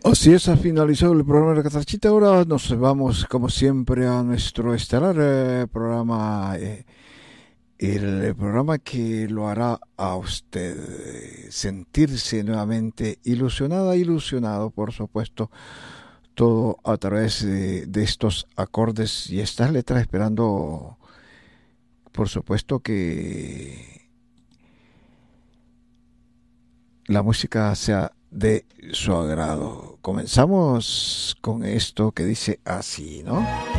Así es, ha finalizado el programa de la Catarchita. Ahora nos vamos, como siempre, a nuestro estelar programa, el programa que lo hará a usted sentirse nuevamente ilusionada, ilusionado, por supuesto, todo a través de estos acordes y estas letras, esperando, por supuesto, que la música sea de su agrado. Comenzamos con esto que dice así, ¿no?